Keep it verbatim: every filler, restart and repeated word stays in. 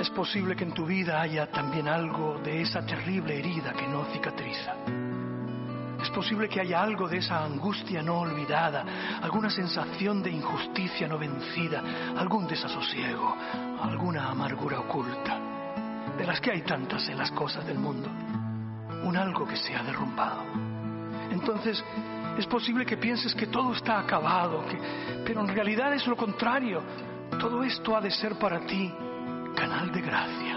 Es posible que en tu vida haya también algo de esa terrible herida que no cicatriza. Es posible que haya algo de esa angustia no olvidada, alguna sensación de injusticia no vencida, algún desasosiego, alguna amargura oculta, de las que hay tantas en las cosas del mundo. Un algo que se ha derrumbado. Entonces, es posible que pienses que todo está acabado, que, pero en realidad es lo contrario. Todo esto ha de ser para ti canal de gracia.